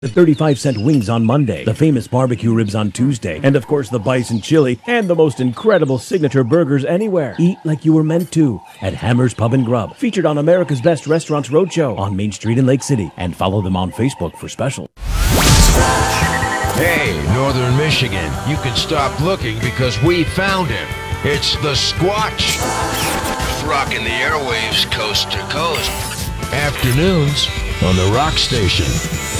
The 35-cent wings on Monday, the famous barbecue ribs on Tuesday, and of course the bison chili, and the most incredible signature burgers anywhere. Eat like you were meant to at Hammer's Pub and Grub, featured on America's Best Restaurants Roadshow on Main Street in Lake City, and follow them on Facebook for specials. Hey, Northern Michigan, you can stop looking because we found him. It's the Squatch. Rocking the airwaves coast to coast. Afternoons on the Rock Station.